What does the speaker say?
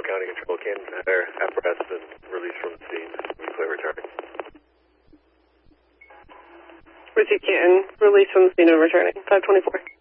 County Control, Canton Air apparatus has been released from the scene. We clear returning. Receive Canton, release from the scene and returning. 524.